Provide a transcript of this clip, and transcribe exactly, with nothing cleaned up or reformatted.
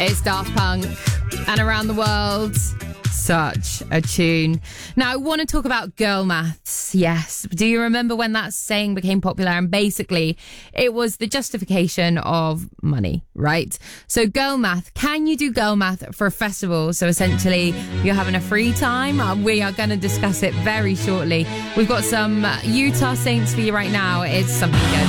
It's Daft Punk and Around the World. Such a tune. Now, I want to talk about girl maths. Yes. Do you remember when that saying became popular? And basically, it was the justification of money, right? So girl math, can you do girl math for a festival? So essentially, you're having a free time. Uh, we are going to discuss it very shortly. We've got some Utah Saints for you right now. It's something good.